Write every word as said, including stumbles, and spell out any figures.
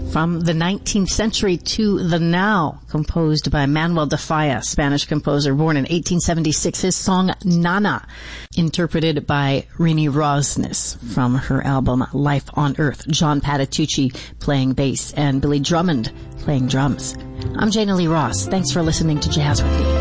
from the nineteenth century to the now, composed by Manuel de Falla, Spanish composer born in eighteen seventy-six. His song Nana, interpreted by Rini Rosnes from her album Life on Earth. John Patitucci playing bass and Billy Drummond playing drums. I'm Jana Lee Ross. Thanks for listening to Jazz With Me.